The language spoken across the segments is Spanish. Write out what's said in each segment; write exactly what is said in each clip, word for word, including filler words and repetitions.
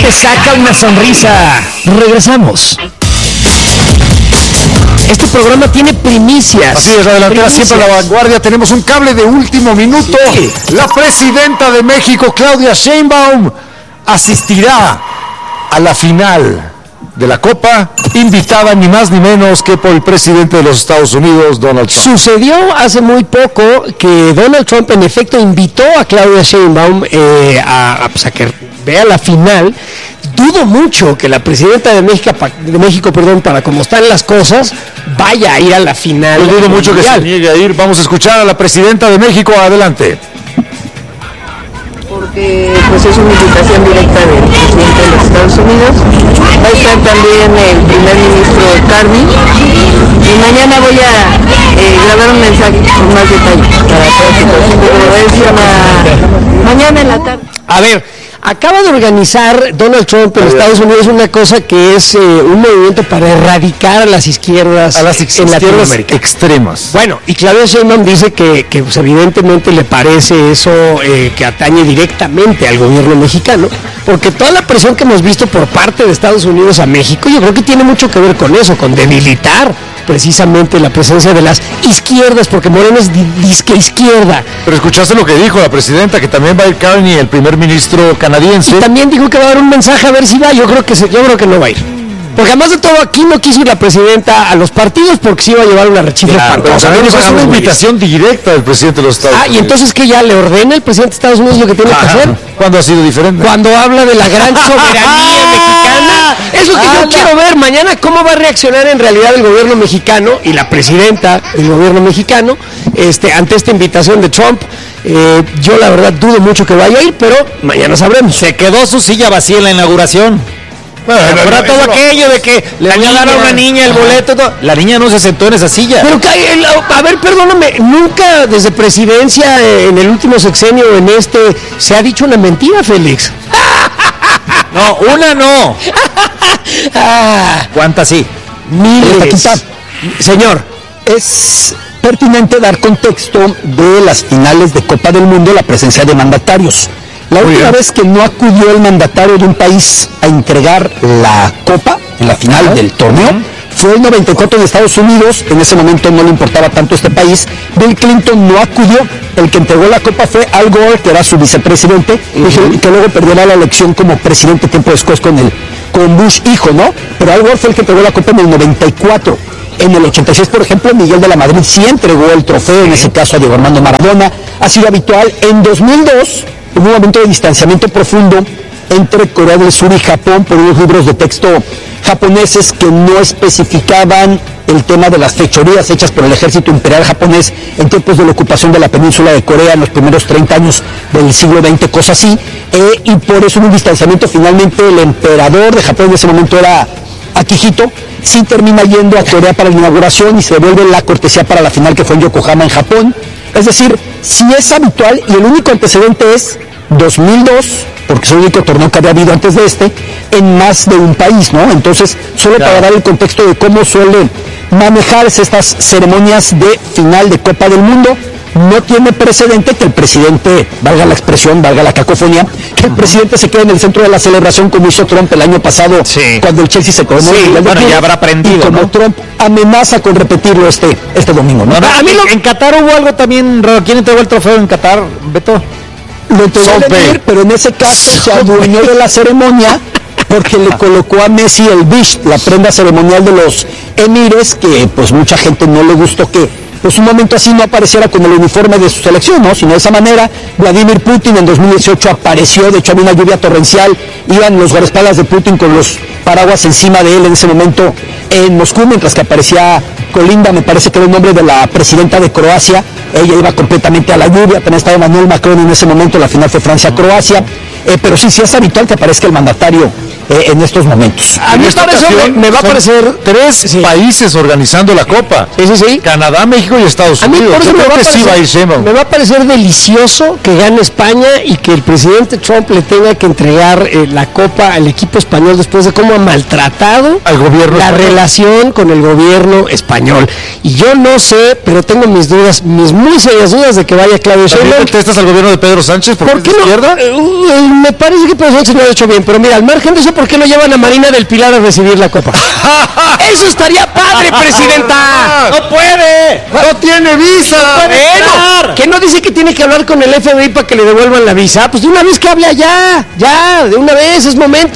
te saca una sonrisa. Regresamos. Este programa tiene primicias. Así es, la delantera primicias. Siempre a la vanguardia. Tenemos un cable de último minuto. Sí. La presidenta de México, Claudia Sheinbaum, asistirá a la final de la Copa, invitada ni más ni menos que por el presidente de los Estados Unidos, Donald Trump. Sucedió hace muy poco que Donald Trump en efecto invitó a Claudia Sheinbaum eh, a, a, pues a que vea la final. Dudo mucho que la presidenta de México, de México, perdón, para como están las cosas, vaya a ir a la final. Yo dudo mucho mundial. Que se niegue a ir. Vamos a escuchar a la presidenta de México. Adelante. Porque pues es una invitación directa del presidente de los Estados Unidos. Va a estar también el primer ministro Carney. Y mañana voy a eh, grabar un mensaje con más detalle para todos. Pero es una... mañana en la tarde. A ver. Acaba de organizar Donald Trump en Estados Unidos una cosa que es eh, un movimiento para erradicar a las izquierdas, a las ex- en Latinoamérica extremas. Bueno, y Claudia Sheinbaum dice que, que pues, evidentemente le parece eso eh, que atañe directamente al gobierno mexicano, porque toda la presión que hemos visto por parte de Estados Unidos a México, yo creo que tiene mucho que ver con eso, con debilitar precisamente la presencia de las izquierdas, porque Morena es di- disque izquierda. Pero escuchaste lo que dijo la presidenta, que también va a ir Carney, el primer ministro canadiense. Y también dijo que va a dar un mensaje a ver si va. Yo creo que se, yo creo que no va a ir. Porque además de todo, aquí no quiso ir la presidenta a los partidos porque se iba a llevar una rechifla claro, espantosa. Pero es una invitación directa del presidente de los Estados ah, Unidos. Ah, y entonces que ya le ordena el presidente de Estados Unidos lo que tiene Ajá. que hacer. ¿Cuándo ha sido diferente? Cuando habla de la gran soberanía mexicana. Es lo que yo quiero ver mañana, cómo va a reaccionar en realidad el gobierno mexicano y la presidenta del gobierno mexicano este, ante esta invitación de Trump. Eh, yo la verdad dudo mucho que vaya a ir, pero mañana sabremos. Se quedó su silla vacía en la inauguración. Bueno, pero no, todo aquello de que le voy a dar a una niña el boleto, todo. La niña no se sentó en esa silla. Pero que, a ver, perdóname, nunca desde presidencia en el último sexenio o en este se ha dicho una mentira, Félix. No, una no. ah, ¿Cuántas sí? Miles. Señor, es pertinente dar contexto de las finales de Copa del Mundo, la presencia de mandatarios. La Muy última bien. vez que no acudió el mandatario de un país a entregar la copa en la final uh-huh. del torneo uh-huh. fue el noventa y cuatro de Estados Unidos. En ese momento no le importaba tanto este país. Bill Clinton no acudió. El que entregó la copa fue Al Gore, que era su vicepresidente, uh-huh. y que luego perdiera la elección como presidente tiempo después con el con Bush hijo, ¿no? Pero Al Gore fue el que entregó la copa en el noventa y cuatro. En el ochenta y seis, por ejemplo, Miguel de la Madrid sí entregó el trofeo, en ese caso a Diego Armando Maradona. Ha sido habitual. En dos mil dos hubo un momento de distanciamiento profundo entre Corea del Sur y Japón por unos libros de texto japoneses que no especificaban el tema de las fechorías hechas por el ejército imperial japonés en tiempos de la ocupación de la península de Corea en los primeros treinta años del siglo veinte, cosa así, eh, y por eso hubo un distanciamiento. Finalmente el emperador de Japón en ese momento era Akihito, sí termina yendo a Corea para la inauguración y se devuelve la cortesía para la final que fue en Yokohama, en Japón. Es decir, sí es habitual, y el único antecedente es dos mil dos, porque es el único torneo que había habido antes de este, en más de un país, ¿no? Entonces, solo claro. para dar el contexto de cómo suelen manejarse estas ceremonias de final de Copa del Mundo, no tiene precedente que el presidente, valga la expresión, valga la cacofonía, que el presidente se quede en el centro de la celebración como hizo Trump el año pasado, sí. cuando el Chelsea se coronó. Sí, bueno, ya habrá aprendido, y como ¿no? Trump amenaza con repetirlo este, este domingo, ¿no? no, no a mí lo... En Qatar hubo algo también raro. ¿Quién entregó el trofeo en Qatar, Beto? Lo entregó Emir, pero en ese caso se adueñó de la ceremonia porque le colocó a Messi el bish, la prenda ceremonial de los emires, que pues mucha gente no le gustó que pues un momento así no apareciera con el uniforme de su selección, ¿no? Sino de esa manera. Vladimir Putin en dos mil dieciocho apareció, de hecho había una lluvia torrencial, iban los guardaespaldas de Putin con los paraguas encima de él en ese momento en Moscú, mientras que aparecía Kolinda, me parece que era el nombre de la presidenta de Croacia, ella iba completamente a la lluvia. También estaba Emmanuel Macron en ese momento, la final fue Francia-Croacia, eh, pero sí, sí es habitual que aparezca el mandatario eh, en estos momentos. A mí me, me va a parecer tres sí. países organizando la Copa. Sí, sí, sí. Canadá, México y Estados a Unidos. Mí por eso me, va parecer, sí va a ir me va a parecer delicioso que gane España y que el presidente Trump le tenga que entregar eh, la Copa al equipo español después de cómo ha maltratado al gobierno la español. relación con el gobierno español. Y yo no sé, pero tengo mis dudas, mis muy serias dudas de que vaya Claudio Sheinbaum. ¿También contestas al gobierno de Pedro Sánchez porque ¿Por qué es de no? izquierda? Uh, me parece que Pedro Sánchez lo ha hecho bien, pero mira, al margen de eso, ¿por qué no llevan a Marina del Pilar a recibir la copa? ¡Eso estaría padre, presidenta! ¡No puede! ¡No tiene visa! ¡No puede Bueno, ¿que no dice que tiene que hablar con el F B I para que le devuelvan la visa? Pues de una vez que hable allá, ya, de una vez, es momento.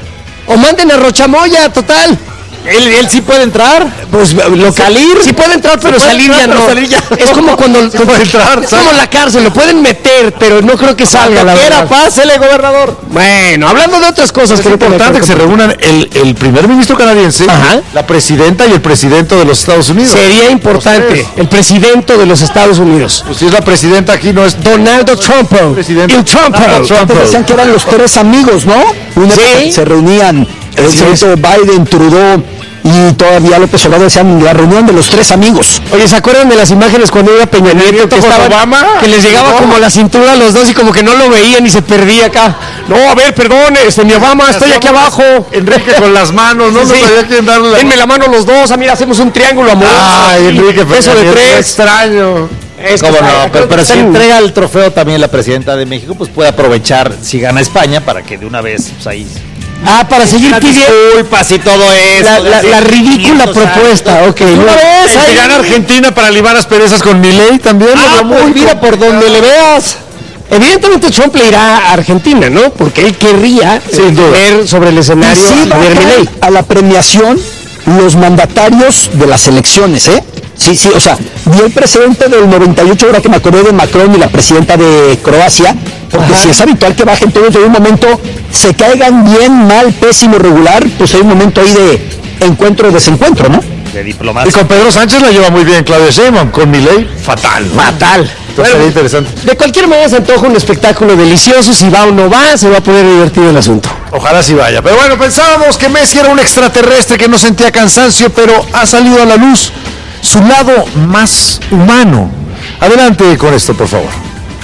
O manden a Rochamoya, total. ¿Él, él sí puede entrar? Pues lo salir, sí puede entrar, pero puede salir entrar, ya pero no. salir ya Es como cuando Sí puede entrar, es como la cárcel, lo pueden meter, pero no creo que salga, la Quiera, verdad. pásele, gobernador. Bueno, hablando de otras cosas, Es que no tienen importante que ver se con- reúnan el, el primer ministro canadiense, Ajá. la presidenta y el presidente de los Estados Unidos. Sería importante, Los tres. el presidente de los Estados Unidos. Pues si es la presidenta aquí, no es Donaldo Trump. presidente. El Trump. Donald Trump. Antes decían que eran los tres amigos, ¿no? Una Sí. época que se reunían el Así presidente Biden, Trudeau y todavía López Obrador, decían la reunión de los tres amigos. Oye, ¿se acuerdan de las imágenes cuando iba Peña Nieto que con estaban, Obama? que les llegaba No. como la cintura a los dos y como que no lo veían y se perdía acá? No, a ver, perdón, este, mi Obama, estoy aquí abajo. Enrique con las manos, no Sí, nos sí. sabía quién darle la Denme la mano los dos, ah, mira, hacemos un triángulo amoroso. Ay, Enrique, Beso de Peña Nieto, tres. extraño. Es que ¿Cómo está- no? creo Pero, que pero si están- entrega el trofeo también la presidenta de México, pues puede aprovechar si gana España para que de una vez, pues ahí... Ah, para seguir Las pidiendo disculpas y todo eso. la, de la- hace la ridícula quinientos propuesta. años. Ok, Una no. vez, Si ahí. gana Argentina para libar asperezas con Milei también. Ah, lo veo pues muy mira, por donde le veas. Evidentemente Trump le irá a Argentina, ¿no? Porque él querría Sin duda. ver sobre el Y escenario sí a Javier Milei. bajan a la premiación los mandatarios de las elecciones, ¿eh? Sí, sí, o sea, vi el presidente del noventa y ocho, ahora que me acordé de Macron y la presidenta de Croacia, porque si es habitual que bajen todos de un momento, se caigan bien, mal, pésimo, regular, pues hay un momento ahí de encuentro desencuentro, ¿no? De Y diplomacia. con Pedro Sánchez la lleva muy bien Claudia Sheinbaum, con Milei, fatal. ¿no? Fatal. Entonces Bueno, sería interesante. de cualquier manera se antoja un espectáculo delicioso. Si va o no va, se va a poner divertido el asunto. Ojalá sí vaya. Pero bueno, pensábamos que Messi era un extraterrestre que no sentía cansancio, pero ha salido a la luz su lado más humano. Adelante con esto, por favor.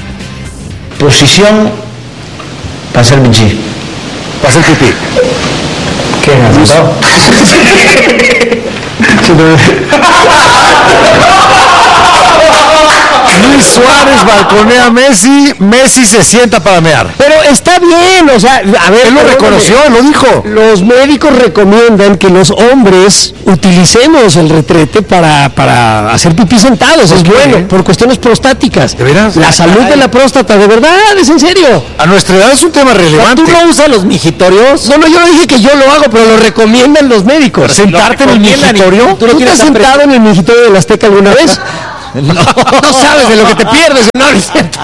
Posición para hacer bichi. Pasa el pipí. ¿Qué es eso? Luis Suárez balconea a Messi, Messi se sienta para mear. Pero está bien, o sea, a ver. Él lo perdóname. reconoció, él lo dijo. Los médicos recomiendan que los hombres utilicemos el retrete para, para hacer pipí sentados. Es qué? bueno, por cuestiones prostáticas. ¿De veras? La salud de la próstata, de verdad, es en serio. A nuestra edad es un tema relevante. ¿Tú no usas los mijitorios? No, no, yo no dije que yo lo hago, pero lo recomiendan los médicos. Sentarte en el recomiendan y migitorio. ¿Tú tú lo te has tienes apretado. sentado en el migitorio de la Azteca alguna vez? No. No sabes de lo que te pierdes. No, no es cierto.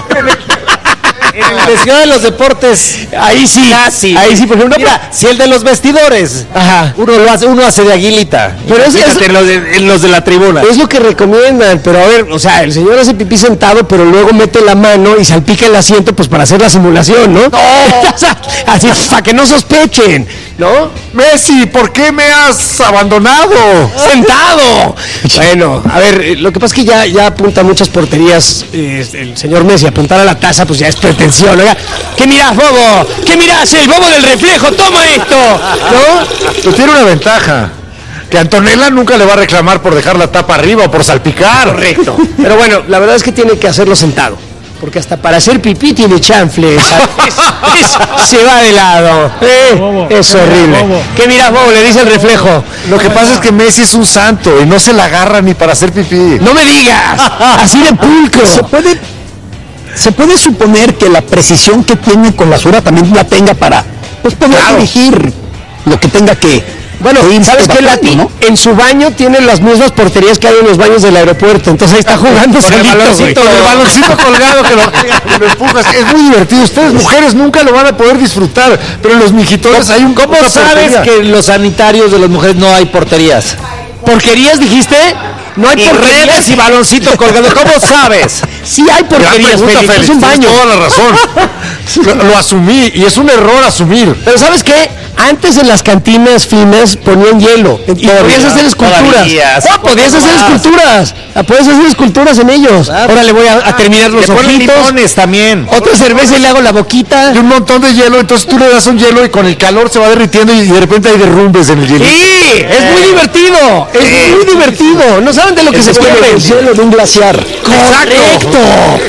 En el Ciudad de los Deportes. Ahí sí. Casi. Ahí sí, por ejemplo. Mira, si el de los vestidores. Ajá. Uno lo hace, uno hace de aguilita. Pero es- Fíjate es- en los de, en los de la tribuna. Es lo que recomiendan, pero a ver, o sea, el señor hace pipí sentado, pero luego mete la mano y salpica el asiento, pues para hacer la simulación, ¿no? No. O sea, así, para que no sospechen, ¿no? Messi, ¿por qué me has abandonado? ¡Sentado! Bueno, a ver, eh, lo que pasa es que ya, ya apunta a muchas porterías eh, el señor Messi. Apuntar a la taza, pues ya es pretensión. Oiga, ¿qué mirás, bobo? ¿Qué mirás? El bobo del reflejo, toma esto, ¿no? Pero tiene una ventaja. Que Antonella nunca le va a reclamar por dejar la tapa arriba o por salpicar. Correcto. Pero bueno, la verdad es que tiene que hacerlo sentado. Porque hasta para hacer pipí tiene chanfles. Es- es- se va de lado. Eh, es horrible. ¿Qué mirás, bobo? Le dice el reflejo. Lo que pasa es que Messi es un santo y no se la agarra ni para hacer pipí. No me digas. Así de pulcro. Se puede, se puede suponer que la precisión que tiene con la suera también la tenga para pues, poder Claro. dirigir lo que tenga que. Bueno, que ir ¿sabes qué, evacuando, Lati? ¿no? En su baño tiene las mismas porterías que hay en los baños del aeropuerto. Entonces ahí está jugando Con el solito, baloncito, güey. el baloncito colgado que lo, que lo empujas. Es muy divertido. Ustedes, mujeres, nunca lo van a poder disfrutar. Pero en los mijitorios hay un. ¿Cómo una sabes portería. que en los sanitarios de las mujeres no hay porterías? ¿Porquerías dijiste? No hay Y porquerías. redes y baloncito colgado. ¿Cómo sabes? Sí hay Gran porquerías, pregunta, Félix. Félix, Es un tienes baño. toda la razón. Lo, lo asumí y es un error asumir. Pero ¿sabes qué? Antes en las cantinas finas ponían hielo y Todavía, podías hacer esculturas. todavía, sí, Oh, podías poco hacer más. esculturas. Ah, puedes hacer esculturas en ellos. Ah, Ahora le voy a, a terminar los Le ponen ojitos. limones también. Otra cerveza y le hago la boquita. Y un montón de hielo, entonces tú le das un hielo y con el calor se va derritiendo y de repente hay derrumbes en el hielo. Sí, es muy divertido. Es muy divertido. No saben de lo que se Es como pierden. el hielo de un glaciar. Correcto.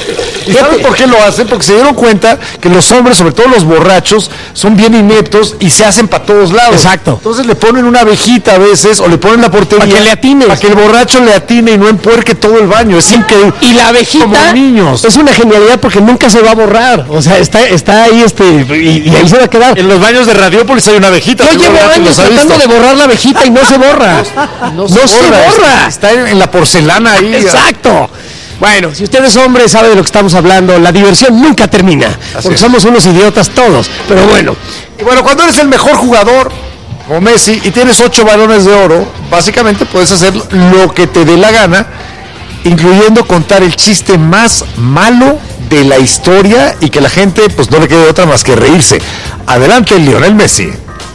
¿Y sabes por qué lo hacen? Porque se dieron cuenta que los hombres, sobre todo los borrachos, son bien ineptos y se hacen para todos lados. Exacto. Entonces le ponen una abejita a veces o le ponen la portería. Para que le atine. Para que el borracho le atine y no empuerque todo el baño. Es increíble. Y la abejita como niños. Es una genialidad porque nunca se va a borrar. O sea, está, está ahí este y, y ahí se va a quedar. En los baños de Radiópolis hay una abejita. Yo llevo años tratando de borrar la abejita y no se borra. No, no se borra. Se borra. Está en, en la porcelana ahí. Exacto. Bueno, si usted es hombre, sabe de lo que estamos hablando. La diversión nunca termina. Así porque es. Somos unos idiotas todos. Pero bueno. Y bueno, cuando eres el mejor jugador, como Messi, y tienes ocho balones de oro, básicamente puedes hacer lo que te dé la gana, incluyendo contar el chiste más malo de la historia y que la gente pues no le quede otra más que reírse. Adelante, Lionel Messi.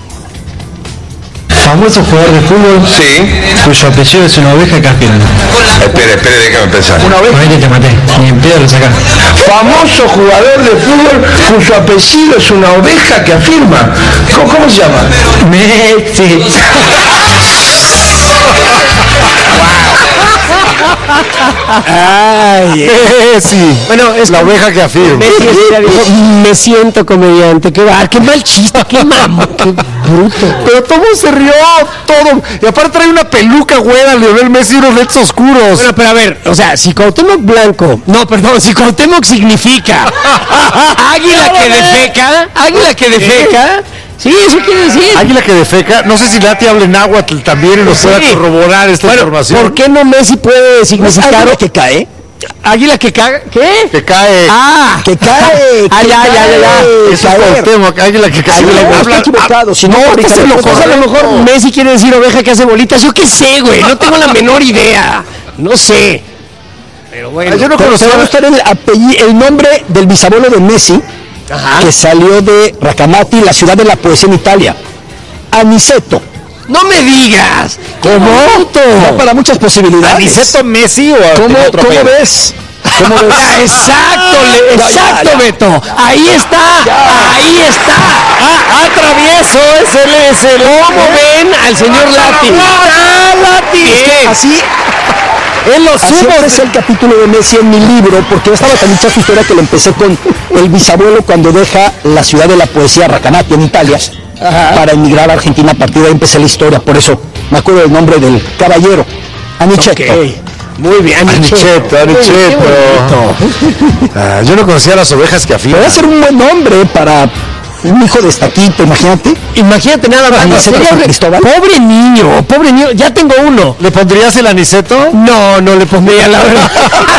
Famoso jugador de fútbol, sí, cuyo apellido es una oveja que afirma. Espere, espere, déjame pensar. Una oveja. Ahí te maté, ni en pedo lo sacás. Famoso jugador de fútbol cuyo apellido es una oveja que afirma. ¿Cómo, cómo se llama? Messi. Ay, Messi. Bueno, es la oveja que afirma. Messi dijo, me siento comediante. Qué va, qué mal chiste, qué mamo, qué bruto. Pero todo se rió, todo. Y aparte trae una peluca güera, Lionel Messi, y unos lentes oscuros. Bueno, pero a ver, o sea, si Cuauhtémoc Blanco, no, perdón, si Cuauhtémoc significa águila que defeca, águila que defeca. Sí, eso quiere decir. Águila que defeca. No sé si Lati habla en náhuatl también y nos pueda sí. corroborar esta bueno, información. ¿Por qué no Messi puede significar águila que cae? Águila que cae. ¿Qué? Que cae. Ah, que cae. Ah, ya, ya, ya, ya. Eso es Cuauhtémoc, águila que cae. Águila, no, está equivocado. Si no, no ahorita a lo mejor, a lo mejor Messi quiere decir oveja que hace bolitas. Yo qué sé, güey. No tengo la menor idea. No sé. Pero bueno. Yo no conozco. Te va a gustar el, apellido, el nombre del bisabuelo de Messi. Ajá. Que salió de Racamati, la ciudad de la poesía en Italia. Aniceto. No me digas. ¿Cómo? No, para muchas posibilidades. ¿Aniceto Messi o ¿Cómo, ¿cómo ves? ¿Cómo ves? Ah, exacto, le, exacto, ya, ya, ya. Beto. Ahí está, ya. ahí está. Ah, atravieso, es el, es el. ¿Cómo ven al señor Lati? ¡Ah, Lati! Es que así. En los Así empecé el capítulo de Messi en mi libro, porque yo estaba tan hecha su historia que lo empecé con el bisabuelo cuando deja la ciudad de la poesía, Racanati, en Italia, Ajá. para emigrar a Argentina. A partir de ahí empecé la historia, por eso me acuerdo del nombre del caballero, Aniceto. Okay. Muy bien, Aniceto, Aniceto. Ah, yo no conocía las ovejas que afirman. Puede ser un buen nombre para un hijo de estaquito, imagínate. Imagínate nada más. Aniceto Cristóbal. Pobre niño, pobre niño. Ya tengo uno. ¿Le pondrías el Aniceto? No, no le pondría, la verdad.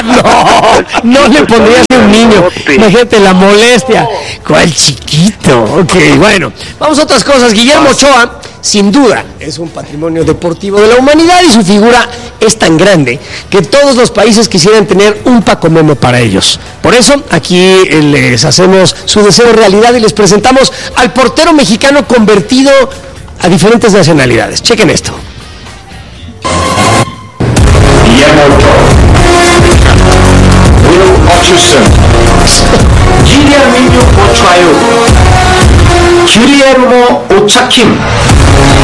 No, no le pondría a un niño. Imagínate la molestia. ¿Cuál chiquito? Ok, bueno. Vamos a otras cosas. Guillermo Ochoa, sin duda, es un patrimonio deportivo de la humanidad y su figura es tan grande que todos los países quisieran tener un Paco Memo para ellos. Por eso, aquí les hacemos su deseo realidad y les presentamos al portero mexicano convertido a diferentes nacionalidades. Chequen esto. Guillermo Ochoa, Will Hutchison, Guillermo Ochoa, Guillermo Ochaquim.